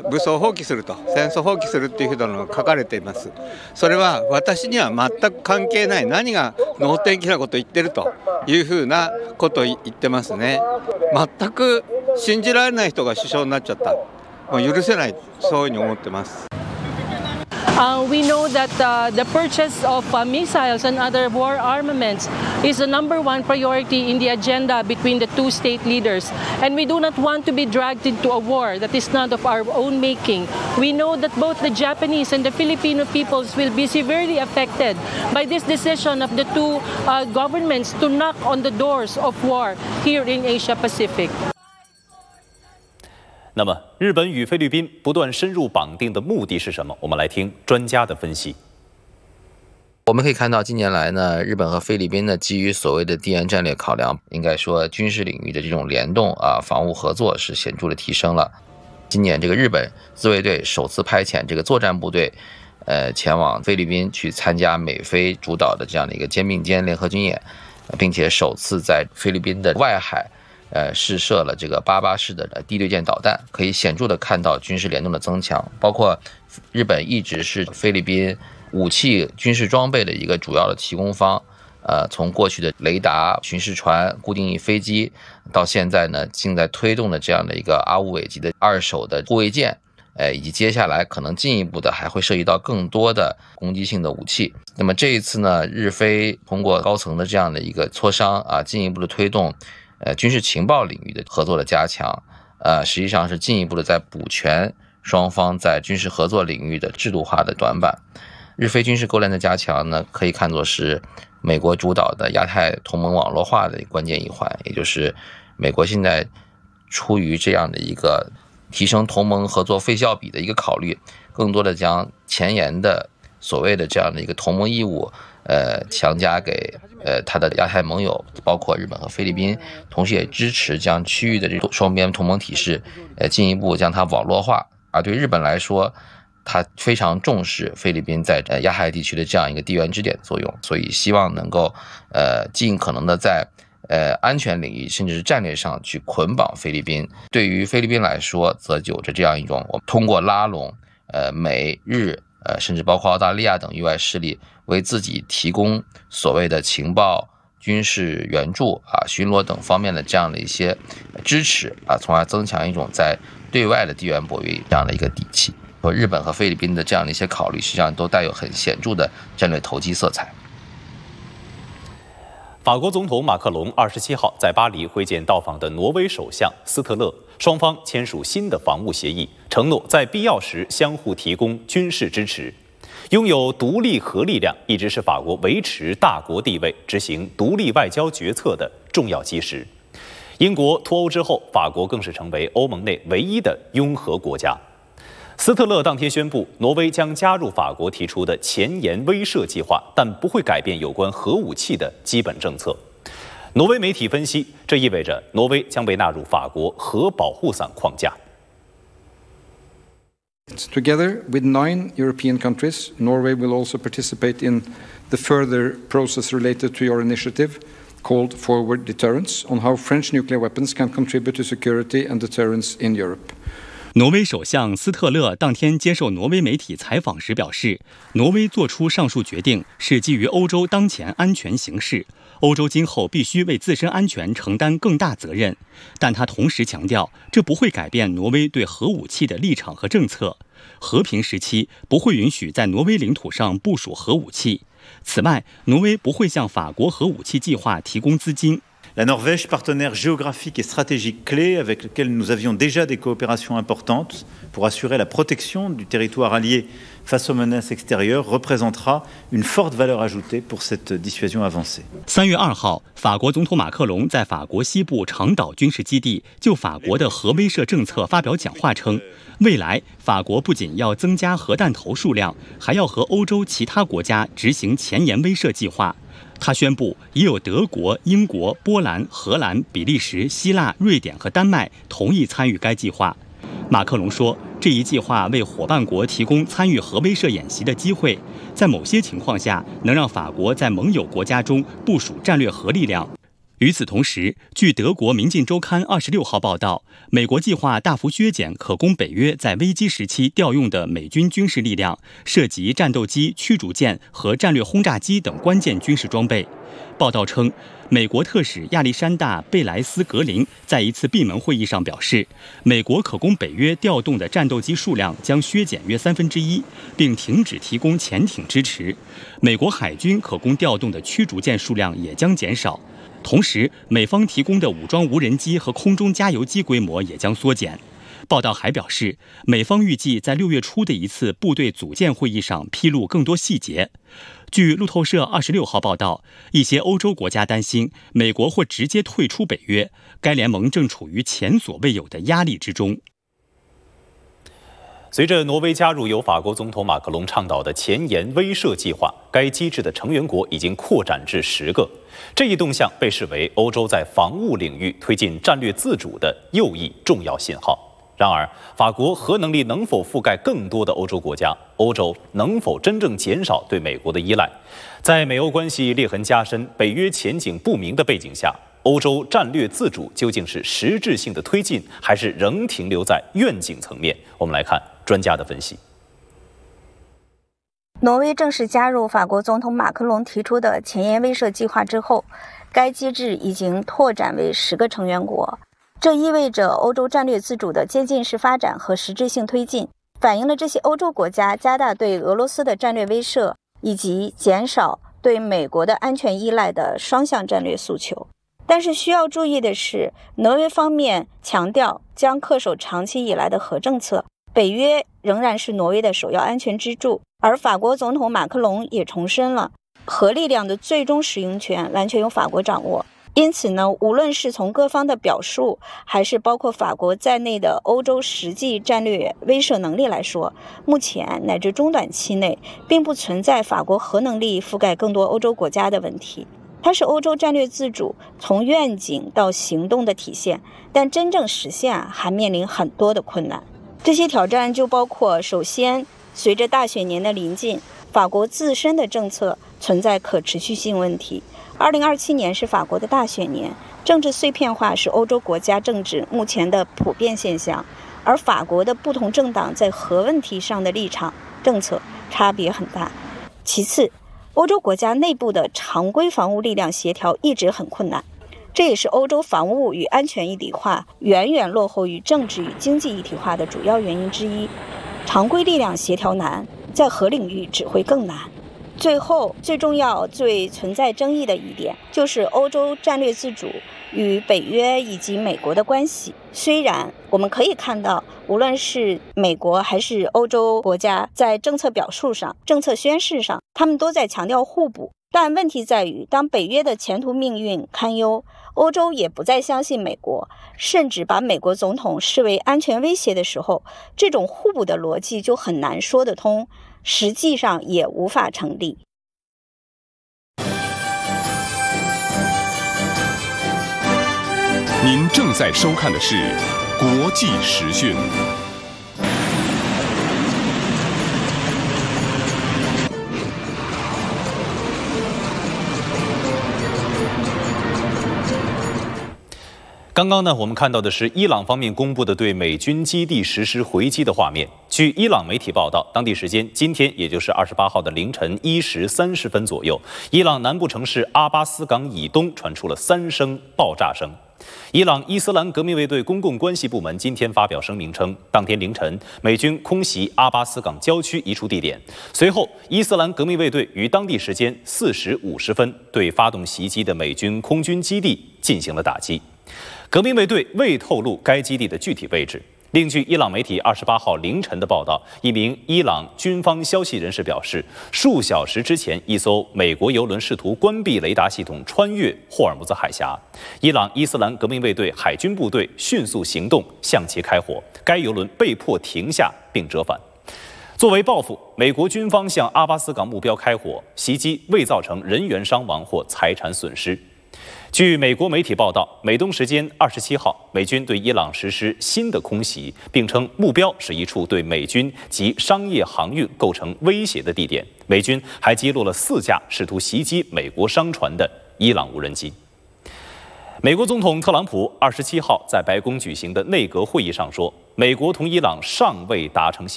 武装放棄すると、戦争放棄するっていうふうなのが書かれています。それは私には全く関係ない、何が能天気なことを言ってるというふうなことを言ってますね。全く信じられない人が首相になっちゃった。もう許せない、そういうふうに思ってます。 We know that the purchase of missiles and other war armaments is the #1 priority in the agenda between the two state leaders. And we do not want to be dragged into a war that is not of our own making. We know that both the Japanese and the Filipino peoples will be severely affected by this decision of the two governments to knock on the doors of war here in Asia Pacific. 那么，日本与菲律宾不断深入绑定的目的是什么？我们来听专家的分析。 我们可以看到，近年来呢，日本和菲律宾呢，基于所谓的地缘战略考量，应该说军事领域的这种联动防务合作是显著的提升了。今年这个日本自卫队首次派遣这个作战部队，前往菲律宾去参加美菲主导的这样的一个肩并肩联合军演，并且首次在菲律宾的外海。试射了这个88式的地对舰导弹，可以显著的看到军事联动的增强。包括日本一直是菲律宾武器军事装备的一个主要的提供方，从过去的雷达、巡视船、固定翼飞机，到现在呢，正在推动的这样的一个阿乌韦级的2手的护卫舰，以及接下来可能进一步的还会涉及到更多的攻击性的武器。那么这一次呢，日菲通过高层的这样的一个磋商进一步的推动。军事情报领域的合作的加强，实际上是进一步的在补全双方在军事合作领域的制度化的短板。日菲军事勾连的加强呢，可以看作是美国主导的亚太同盟网络化的关键一环，也就是美国现在出于这样的一个提升同盟合作费效比的一个考虑，更多的将前沿的所谓的这样的一个同盟义务强加给他的亚太盟友，包括日本和菲律宾，同时也支持将区域的这种双边同盟体制进一步将它网络化。而对日本来说，他非常重视菲律宾在亚太地区的这样一个地缘支点作用，所以希望能够尽可能的在安全领域甚至是战略上去捆绑菲律宾。对于菲律宾来说，则有着这样一种我们通过拉拢美日甚至包括澳大利亚等域外势力，为自己提供所谓的情报、军事援助巡逻等方面的这样的一些支持从而增强一种在对外的地缘博弈这样的一个底气。日本和菲律宾的这样的一些考虑，实际上都带有很显著的战略投机色彩。 法国总统马克龙27号在巴黎会见到访的挪威首相斯特勒，双方签署新的防务协议，承诺在必要时相互提供军事支持。拥有独立核力量一直是法国维持大国地位、执行独立外交决策的重要基石。英国脱欧之后，法国更是成为欧盟内唯一的拥核国家。斯特勒当天宣布，挪威将加入法国提出的前沿威慑计划，但不会改变有关核武器的基本政策。挪威媒体分析，这意味着挪威将被纳入法国核保护伞框架。 Together with 9 European countries, Norway will also participate in the further process related to your initiative called Forward Deterrence on how French nuclear weapons can contribute to security and deterrence in Europe. 挪威首相斯特勒当天接受挪威媒体采访时表示，挪威做出上述决定是基于欧洲当前安全形势，欧洲今后必须为自身安全承担更大责任。但他同时强调，这不会改变挪威对核武器的立场和政策。和平时期不会允许在挪威领土上部署核武器。此外，挪威不会向法国核武器计划提供资金。 La Norvège, partenaire géographique et stratégique clé avec lequel nous avions déjà des coopérations importantes pour assurer la protection du territoire allié face aux menaces extérieures, représentera une forte valeur ajoutée pour cette dissuasion avancée. 3月2号，法国总统马克龙在法国西部长岛军事基地就法国的核威慑政策发表讲话称，未来法国不仅要增加核弹头数量，还要和欧洲其他国家执行前沿威慑计划。他宣布，已有德国、英国、波兰、荷兰、比利时、希腊、瑞典和丹麦同意参与该计划。马克龙说，这一计划为伙伴国提供参与核威慑演习的机会，在某些情况下能让法国在盟友国家中部署战略核力量。 与此同时，据德国《民进周刊》26号报道，美国计划大幅削减可供北约在危机时期调用的美军军事力量，涉及战斗机、驱逐舰和战略轰炸机等关键军事装备。报道称，美国特使亚历山大·贝莱斯格林在一次闭门会议上表示，美国可供北约调动的战斗机数量将削减约1/3，并停止提供潜艇支持。美国海军可供调动的驱逐舰数量也将减少。同时，美方提供的武装无人机和空中加油机规模也将缩减。报道还表示，美方预计在6月初的一次部队组建会议上披露更多细节。据路透社26号报道，一些欧洲国家担心美国或直接退出北约，该联盟正处于前所未有的压力之中。 随着挪威加入由法国总统马克龙倡导的前沿威慑计划，该机制的成员国已经扩展至10个。这一动向被视为欧洲在防务领域推进战略自主的右翼重要信号。然而，法国核能力能否覆盖更多的欧洲国家？欧洲能否真正减少对美国的依赖？在美欧关系裂痕加深、北约前景不明的背景下，欧洲战略自主究竟是实质性的推进，还是仍停留在愿景层面？我们来看专家的分析。 挪威正式加入法国总统马克龙提出的前沿威慑计划之后，该机制已经拓展为10个成员国。这意味着欧洲战略自主的渐进式发展和实质性推进，反映了这些欧洲国家加大对俄罗斯的战略威慑以及减少对美国的安全依赖的双向战略诉求。但是需要注意的是，挪威方面强调将恪守长期以来的核政策，北约仍然是挪威的首要安全支柱，而法国总统马克龙也重申了核力量的最终使用权完全由法国掌握。因此呢，无论是从各方的表述，还是包括法国在内的欧洲实际战略威慑能力来说，目前乃至中短期内并不存在法国核能力覆盖更多欧洲国家的问题。它是欧洲战略自主从愿景到行动的体现，但真正实现还面临很多的困难。这些挑战就包括，首先，随着大选年的临近，法国自身的政策存在可持续性问题。2027年是法国的大选年，政治碎片化是欧洲国家政治目前的普遍现象，而法国的不同政党在核问题上的立场、政策差别很大。其次，欧洲国家内部的常规防务力量协调一直很困难，这也是欧洲防务与安全一体化远远落后于政治与经济一体化的主要原因之一。常规力量协调难，在核领域只会更难。最后，最重要、最存在争议的一点，就是欧洲战略自主与北约以及美国的关系。虽然我们可以看到，无论是美国还是欧洲国家，在政策表述上、政策宣示上，他们都在强调互补。但问题在于，当北约的前途命运堪忧，欧洲也不再相信美国，甚至把美国总统视为安全威胁的时候，这种互补的逻辑就很难说得通，实际上也无法成立。 您正在收看的是国际时讯。 刚刚呢，我们看到的是伊朗方面公布的对美军基地实施回击的画面。据伊朗媒体报道，当地时间今天，也就是28号的凌晨1时30分左右，伊朗南部城市阿巴斯港以东传出了3声爆炸声。伊朗伊斯兰革命卫队公共关系部门今天发表声明称，当天凌晨，美军空袭阿巴斯港郊区一处地点。随后，伊斯兰革命卫队于当地时间4时50分对发动袭击的美军空军基地进行了打击。革命卫队未透露该基地的具体位置。另据伊朗媒体28号凌晨的报道，一名伊朗军方消息人士表示，数小时之前，一艘美国邮轮试图关闭雷达系统，穿越霍尔木兹海峡。伊朗伊斯兰革命卫队海军部队迅速行动，向其开火，该邮轮被迫停下并折返。作为报复，美国军方向阿巴斯港目标开火，袭击未造成人员伤亡或财产损失。据美国媒体报道，美东时间27号，美军对伊朗实施新的空袭，并称目标是一处对美军及商业航运构成威胁的地点。美军还击落了4架试图袭击美国商船的伊朗无人机。 美国总统特朗普27号在白宫举行的内阁会议上说，美国同伊朗尚未达成协议。